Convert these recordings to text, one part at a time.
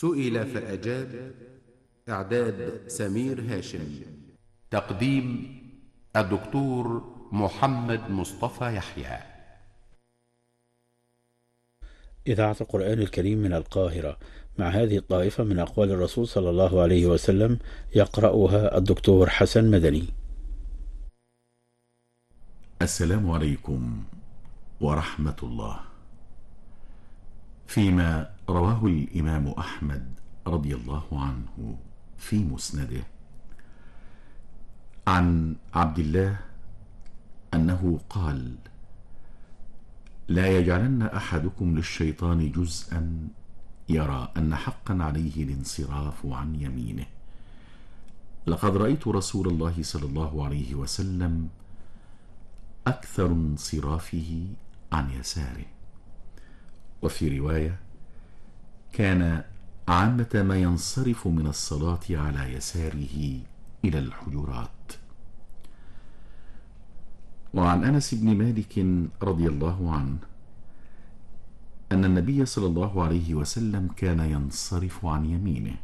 سئل فأجاب. إعداد سمير هاشم. تقديم الدكتور محمد مصطفى يحيى. إذاعة القرآن الكريم من القاهرة، مع هذه الطائفة من أقوال الرسول صلى الله عليه وسلم، يقرأها الدكتور حسن مدني. السلام عليكم ورحمة الله. فيما رواه الإمام أحمد رضي الله عنه في مسنده عن عبد الله أنه قال: لا يجعلن أحدكم للشيطان جزءا يرى أن حقا عليه الانصراف عن يمينه. لقد رأيت رسول الله صلى الله عليه وسلم أكثر انصرافه عن يساره. وفي رواية: كان عامة ما ينصرف من الصلاة على يساره إلى الحجرات. وعن أنس بن مالك رضي الله عنه أن النبي صلى الله عليه وسلم كان ينصرف عن يمينه.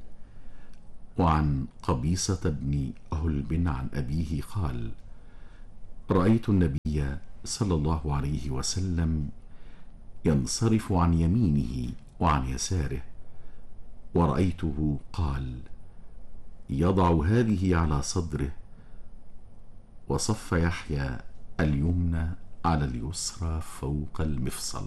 وعن قبيصة بن هلب عن أبيه قال: رأيت النبي صلى الله عليه وسلم ينصرف عن يمينه وعن يساره، ورأيته قال: يضع هذه على صدره، وصف يحيى اليمنى على اليسرى فوق المفصل.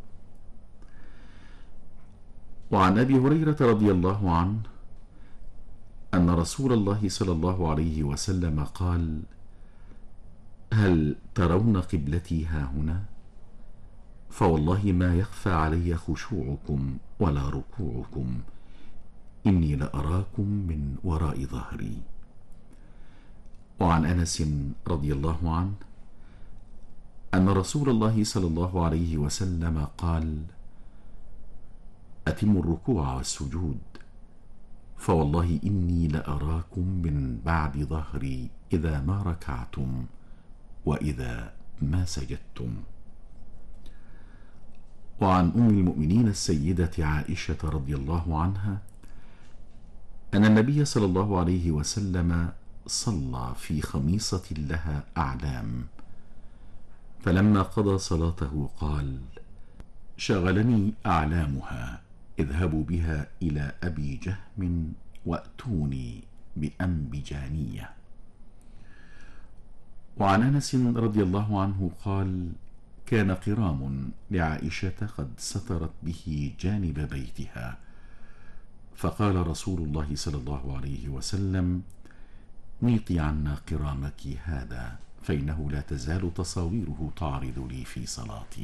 وعن أبي هريرة رضي الله عنه أن رسول الله صلى الله عليه وسلم قال: هل ترون قبلتي هاهنا؟ فوالله ما يخفى علي خشوعكم ولا ركوعكم، إني لأراكم من وراء ظهري. وعن أنس رضي الله عنه أن رسول الله صلى الله عليه وسلم قال: أتموا الركوع والسجود، فوالله إني لأراكم من بعد ظهري إذا ما ركعتم وإذا ما سجدتم. وعن أم المؤمنين السيدة عائشة رضي الله عنها أن النبي صلى الله عليه وسلم صلى في خميصة لها أعلام، فلما قضى صلاته قال: شغلني أعلامها، اذهبوا بها إلى أبي جهم وأتوني بأنبجانية. وعن أنس رضي الله عنه قال: كان قرام لعائشة قد سترت به جانب بيتها، فقال رسول الله صلى الله عليه وسلم: ميطي عنا قرامك هذا، فإنه لا تزال تصاويره تعرض لي في صلاتي.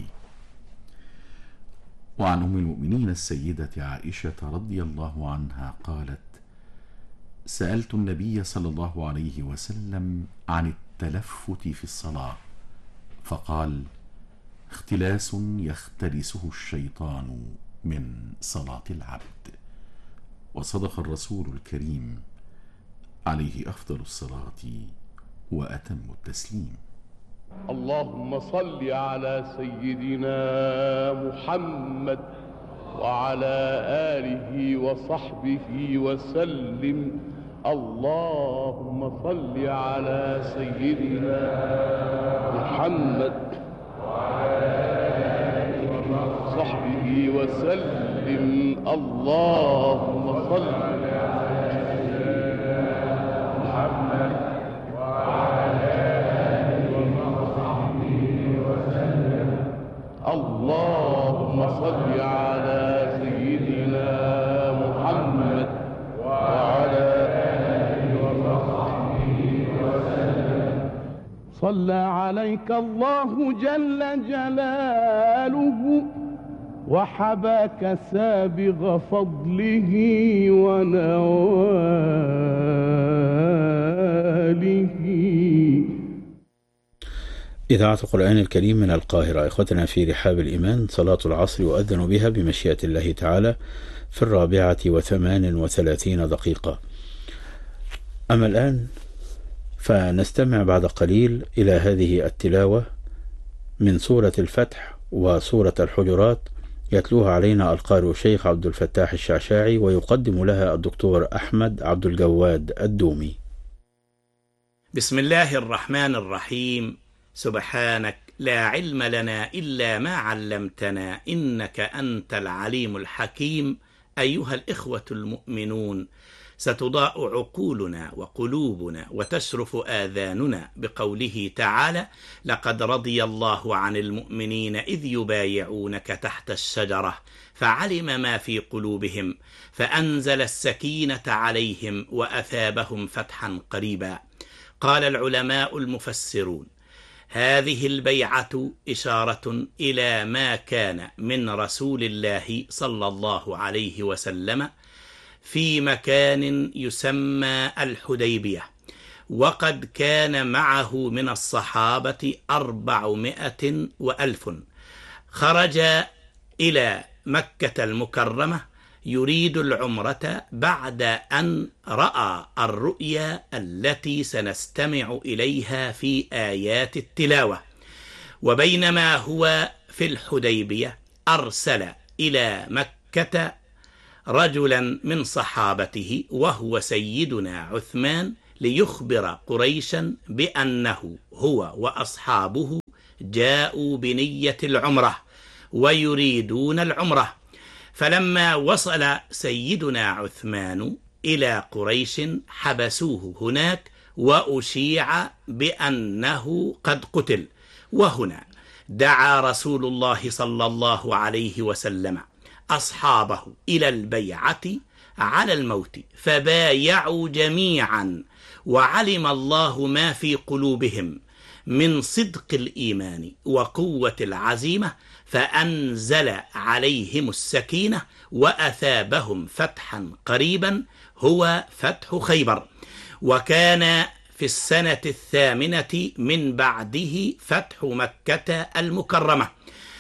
وعن أم المؤمنين السيدة عائشة رضي الله عنها قالت: سألت النبي صلى الله عليه وسلم عن التلفت في الصلاة، فقال: اختلاس يختلسه الشيطان من صلاة العبد. وصدق الرسول الكريم عليه أفضل الصلاة وأتم التسليم. اللهم صل على سيدنا محمد وعلى آله وصحبه وسلم. اللهم صل على سيدنا محمد وعلى آله وصحبه وسلم. اللهم صل على سيدنا محمد وعلى آله وصحبه وسلم. اللهم صل على سيدنا محمد وعلى آله وصحبه وسلم. صلى عليك الله جل جلاله، وحباك سابغ فضله ونواله. إذاعة القرآن الكريم من القاهرة. إخوتنا في رحاب الإيمان، صلاة العصر يؤذن بها بمشيئة الله تعالى في 4:38 أما الآن فنستمع بعد قليل إلى هذه التلاوة من سورة الفتح وسورة الحجرات يتلوها علينا القارئ الشيخ عبد الفتاح الشعشاعي، ويقدم لها الدكتور أحمد عبد الجواد الدومي. بسم الله الرحمن الرحيم. سبحانك لا علم لنا إلا ما علمتنا إنك أنت العليم الحكيم. أيها الإخوة المؤمنون، ستضاء عقولنا وقلوبنا وتشرف آذاننا بقوله تعالى: لقد رضي الله عن المؤمنين إذ يبايعونك تحت الشجرة فعلم ما في قلوبهم فأنزل السكينة عليهم وأثابهم فتحا قريبا. قال العلماء المفسرون: هذه البيعة إشارة إلى ما كان من رسول الله صلى الله عليه وسلم في مكان يسمى الحديبية، وقد كان معه من الصحابة 400,000 خرج إلى مكة المكرمة يريد العمرة بعد أن رأى الرؤيا التي سنستمع إليها في آيات التلاوة. وبينما هو في الحديبية أرسل إلى مكة رجلا من صحابته وهو سيدنا عثمان ليخبر قريشا بأنه هو وأصحابه جاءوا بنية العمرة ويريدون العمرة. فلما وصل سيدنا عثمان إلى قريش حبسوه هناك وأشيع بأنه قد قتل. وهنا دعا رسول الله صلى الله عليه وسلم أصحابه إلى البيعة على الموت، فبايعوا جميعا، وعلم الله ما في قلوبهم من صدق الإيمان وقوة العزيمة، فأنزل عليهم السكينة وأثابهم فتحا قريبا هو فتح خيبر. وكان في السنة 8 من بعده فتح مكة المكرمة.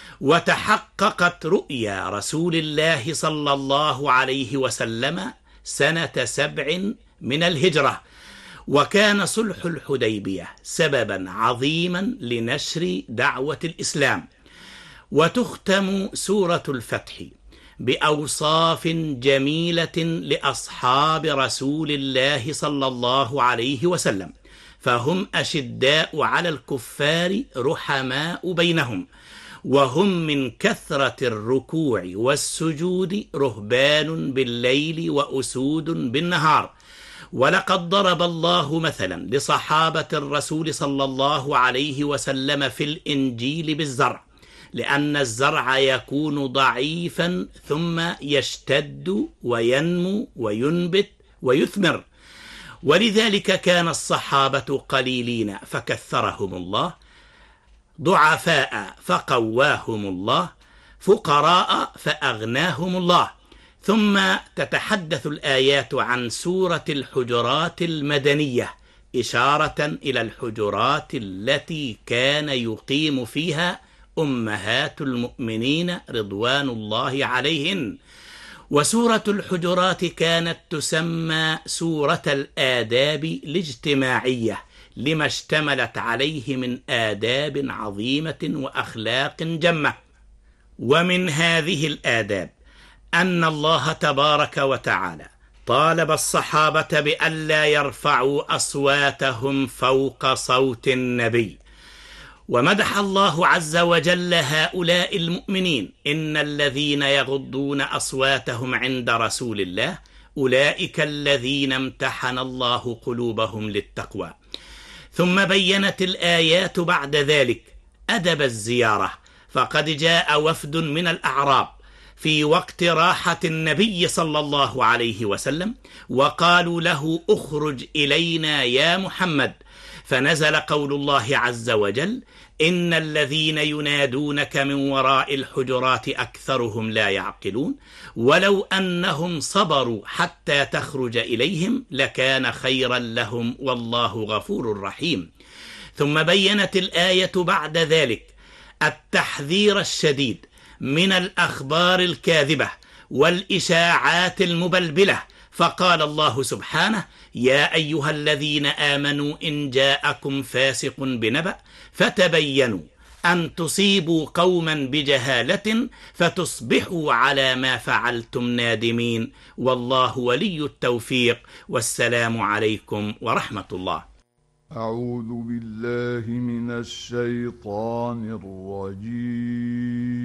وتحققت رؤيا رسول الله صلى الله عليه وسلم سنة 7 من الهجرة. وكان صلح الحديبية سببا عظيما لنشر دعوة الإسلام. وتختم سورة الفتح بأوصاف جميلة لأصحاب رسول الله صلى الله عليه وسلم، فهم أشداء على الكفار رحماء بينهم، وهم من كثرة الركوع والسجود رهبان بالليل وأسود بالنهار. ولقد ضرب الله مثلا لصحابة الرسول صلى الله عليه وسلم في الإنجيل بالزرع، لأن الزرع يكون ضعيفا ثم يشتد وينمو وينبت ويثمر، ولذلك كان الصحابة قليلين فكثرهم الله، ضعفاء فقواهم الله، فقراء فأغناهم الله. ثم تتحدث الآيات عن سورة الحجرات المدنية، إشارة إلى الحجرات التي كان يقيم فيها أمهات المؤمنين رضوان الله عليهن. وسورة الحجرات كانت تسمى سورة الآداب الاجتماعية لما اشتملت عليه من آداب عظيمة وأخلاق جمة. ومن هذه الآداب أن الله تبارك وتعالى طالب الصحابة بألا يرفعوا أصواتهم فوق صوت النبي، ومدح الله عز وجل هؤلاء المؤمنين: إن الذين يغضون أصواتهم عند رسول الله أولئك الذين امتحن الله قلوبهم للتقوى. ثم بينت الآيات بعد ذلك أدب الزيارة، فقد جاء وفد من الأعراب في وقت راحة النبي صلى الله عليه وسلم وقالوا له: اخرج إلينا يا محمد. فنزل قول الله عز وجل: إن الذين ينادونك من وراء الحجرات أكثرهم لا يعقلون ولو أنهم صبروا حتى تخرج إليهم لكان خيرا لهم والله غفور رحيم. ثم بينت الآية بعد ذلك التحذير الشديد من الأخبار الكاذبة والإشاعات المبلبلة، فقال الله سبحانه: يا أيها الذين آمنوا إن جاءكم فاسق بنبأ فتبينوا أن تصيبوا قوما بجهالة فتصبحوا على ما فعلتم نادمين، والله ولي التوفيق. والسلام عليكم ورحمة الله. أعوذ بالله من الشيطان الرجيم.